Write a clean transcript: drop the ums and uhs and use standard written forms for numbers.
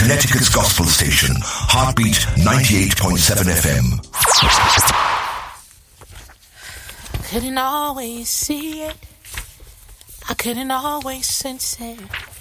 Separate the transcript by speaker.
Speaker 1: Connecticut's gospel station, Heartbeat 98.7 FM.
Speaker 2: Couldn't always see it. I couldn't always sense it.